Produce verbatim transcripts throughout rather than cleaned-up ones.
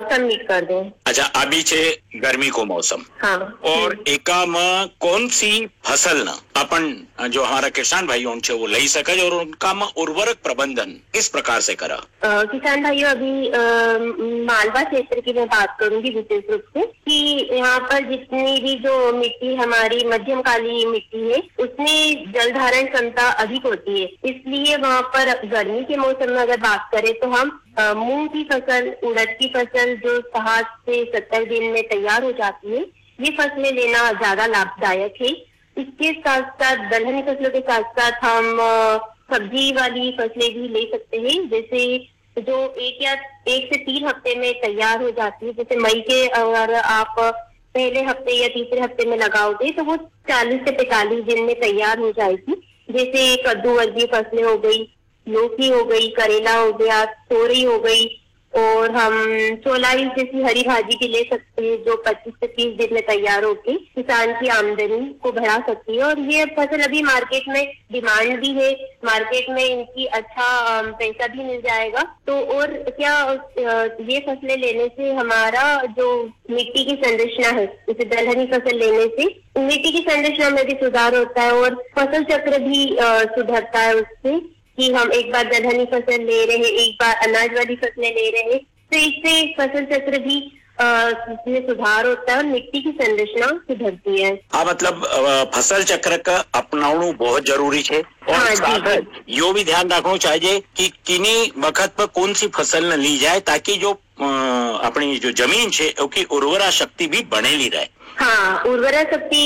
Submit कर दो। अच्छा, अभी छे गर्मी को मौसम हाँ, और एका में कौन सी फसल न अपन जो हमारा किसान भाइयों छे वो लई सके और उनका में उर्वरक प्रबंधन किस प्रकार से करा? आ, किसान भाइयों अभी आ, मालवा क्षेत्र की मैं बात करूंगी विशेष रूप से कि यहाँ पर जितनी भी जो मिट्टी हमारी मध्यम काली मिट्टी है उसमें जल धारण क्षमता अधिक होती है, इसलिए वहाँ पर गर्मी के मौसम में अगर बात करें तो हम मूंग की फसल, उड़द की फसल जो साठ से सत्तर दिन में तैयार हो जाती है, ये फसलें लेना ज्यादा लाभदायक है। इसके साथ साथ दलहनी फसलों के साथ साथ हम सब्जी वाली फसलें भी ले सकते हैं, जैसे जो एक या एक से तीन हफ्ते में तैयार हो जाती है। जैसे मई के अगर आप पहले हफ्ते या तीसरे हफ्ते में लगाओगे तो वो चालीस से पैंतालीस दिन में तैयार हो जाएगी। जैसे कद्दू वर्गीय फसलें हो गई, लौकी हो गई, करेला हो गया, तोरई हो गई, और हम चौलाई जैसी हरी भाजी भी ले सकते हैं जो पच्चीस से तीस दिन में तैयार होकर किसान की आमदनी को बढ़ा सकती है। और ये फसल अभी मार्केट में डिमांड भी है, मार्केट में इनकी अच्छा पैसा भी मिल जाएगा। तो और क्या ये फसलें लेने से हमारा जो मिट्टी की संरचना है, जैसे दलहनी फसल लेने से मिट्टी की संरचना में भी सुधार होता है और फसल चक्र भी सुधरता है उससे कि हम एक बार दलहनी फसल ले रहे हैं, एक बार अनाज वाली फसलें ले रहे हैं, तो इससे फसल चक्र भी में सुधार होता है और मिट्टी की संरचना सुधरती है। हाँ, मतलब फसल चक्र का अपनावना बहुत जरूरी है और हाँ, साथ यो भी ध्यान रखना चाहिए कि किन्हीं वक्त पर कौन सी फसल न ली जाए ताकि जो अपनी जो जमीन है उसकी उर्वरा शक्ति भी बनेली रहे। हाँ, उर्वरा शक्ति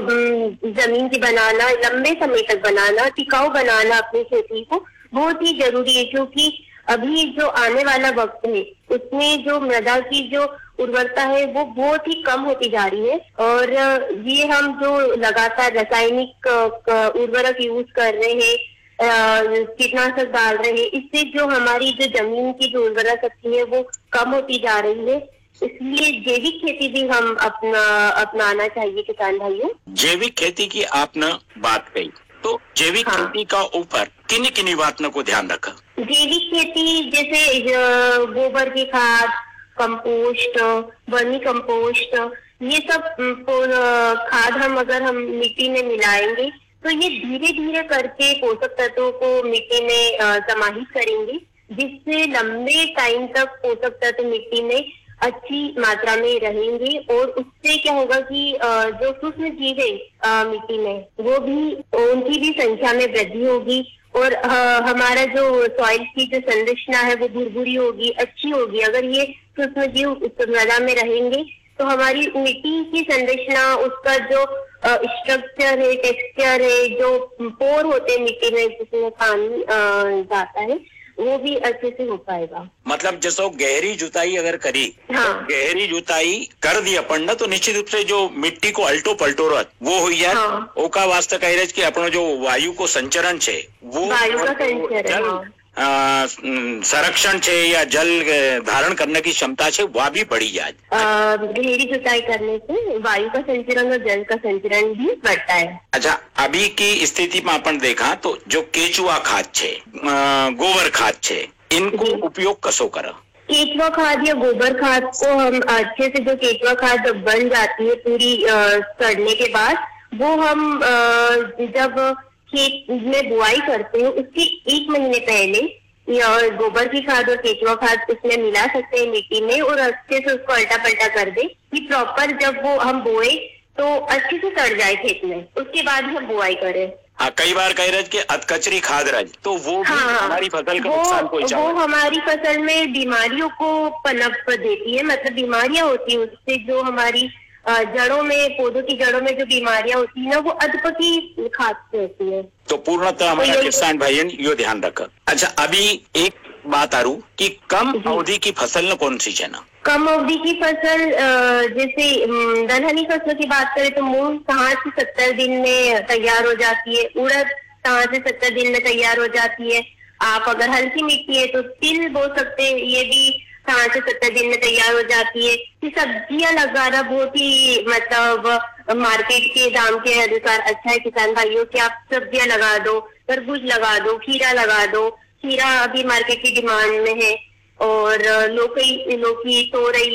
जमीन की बनाना, लंबे समय तक बनाना, टिकाऊ बनाना अपनी खेती को बहुत ही जरूरी है, क्योंकि अभी जो आने वाला वक्त है उसमें जो मृदा की जो उर्वरता है वो बहुत ही कम होती जा रही है। और ये हम जो लगातार रासायनिक उर्वरक यूज कर रहे हैं, कीटनाशक डाल रहे हैं, इससे जो हमारी जो जमीन की जो उर्वरा शक्ति है वो कम होती जा रही है। इसलिए जैविक खेती भी हम अपना अपनाना चाहिए किसान भाइयों। जैविक खेती की आपने बात कही, तो जैविक हाँ। खेती का ऊपर किन्हीं किन्हीं बातों को ध्यान रखा? जैविक खेती जैसे गोबर की खाद, कंपोस्ट, वर्मी कंपोस्ट, ये सब खाद हम अगर हम मिट्टी में मिलाएंगे तो ये धीरे धीरे करके पोषक तत्वों को मिट्टी में समाहित करेंगे, जिससे लंबे टाइम तक पोषक तत्व मिट्टी में अच्छी मात्रा में रहेंगे। और उससे क्या होगा कि जो सूक्ष्म जीव है मिट्टी में वो भी, उनकी भी संख्या में वृद्धि होगी और हमारा जो सॉइल की जो संरचना है वो भुरभुरी होगी, अच्छी होगी। अगर ये सूक्ष्म जीव मृदा में रहेंगे तो हमारी मिट्टी की संरचना, उसका जो स्ट्रक्चर है, टेक्सचर है, जो पोर होते हैं मिट्टी में जिसमें पानी जाता है, वो भी अच्छे से हो पाएगा। मतलब जैसे गहरी जुताई अगर करी, हाँ। तो गहरी जुताई कर दी अपन ना तो निश्चित रूप से जो मिट्टी को अल्टो पलटो रह वो हो जाए। हाँ। ओका वास्ते कह रहे कि अपनो जो वायु को संचरण है वो वायु का संचरण, संरक्षण है या जल धारण करने की क्षमता है वह भी बढ़ी जाए। गहरी जुताई करने से वायु का संचरण और जल का संचरण भी बढ़ता है। अच्छा, अभी की स्थिति में अपन देखा तो जो केचुआ खाद है, गोबर खाद है, इनको उपयोग कसो करा? केचुआ खाद या गोबर खाद को हम अच्छे से, जो केचुआ खाद बन जाती है पूरी सड़ने के बाद, वो हम जब खेत में बुआई करते हैं उसके एक महीने पहले गोबर की खाद और केचुआ खाद उसमें मिला सकते हैं मिट्टी में और अच्छे से उसको अल्टा पल्टा कर दे कि प्रॉपर जब वो हम बोए तो अच्छे से सड़ जाए खेत में, उसके बाद हम बुआई करें। हाँ, कई बार कह रहे कि अधकचरी खाद रहे तो वो भी हाँ, हमारी फसल का नुकसान पहुंचाता है। वो हमारी फसल में बीमारियों को पनप देती है, मतलब बीमारियां होती है उससे, जो हमारी जड़ों में, पौधों की जड़ों में जो बीमारियां होती है ना वो अधपकी खाद से होती है। तो पूर्णतः हमारा तो किसान भाइयों यो ध्यान रखा। अच्छा, अभी एक बात आरू कि कम अवधि की फसल न कौन सी है ना? कम अवधि की फसल जैसे दलहनी फसलों की बात करें तो मूंग साठ से सत्तर दिन में तैयार हो जाती है, उड़द साठ से सत्तर दिन में तैयार हो जाती है। आप अगर हल्की मिट्टी है तो तिल बो सकते हैं, ये भी साठ से सत्तर दिन में तैयार हो जाती है। कि सब्जियां लगाना बहुत ही मतलब मार्केट के दाम के अनुसार अच्छा है किसान भाइयों कि आप सब्जियां लगा दो, तरबूज लगा दो, खीरा लगा दो। खीरा अभी मार्केट की डिमांड में है और लौकी, लौकी, तोरई